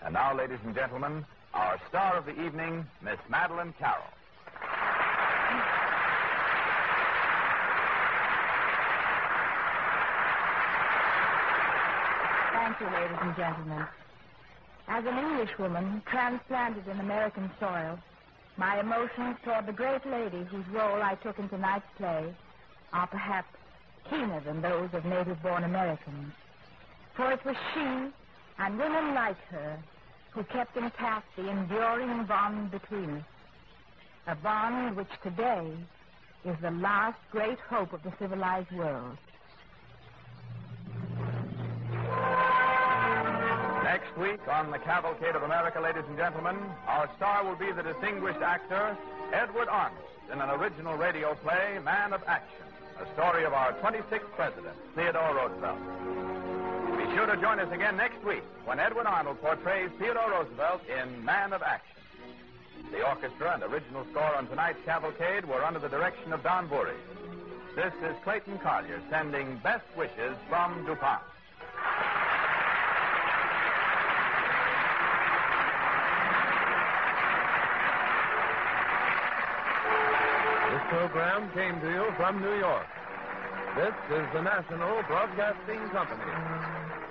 And now, ladies and gentlemen, our star of the evening, Miss Madeleine Carroll. Thank you, ladies and gentlemen. As an Englishwoman transplanted in American soil, my emotions toward the great lady whose role I took in tonight's play are perhaps keener than those of native-born Americans. For it was she and women like her who kept intact the enduring bond between us, a bond which today is the last great hope of the civilized world. Next week on The Cavalcade of America, ladies and gentlemen, our star will be the distinguished actor Edward Arnold in an original radio play, Man of Action, a story of our 26th president, Theodore Roosevelt. Be sure to join us again next week when Edward Arnold portrays Theodore Roosevelt in Man of Action. The orchestra and original score on tonight's Cavalcade were under the direction of Don Bury. This is Clayton Collier sending best wishes from DuPont. This program came to you from New York. This is the National Broadcasting Company.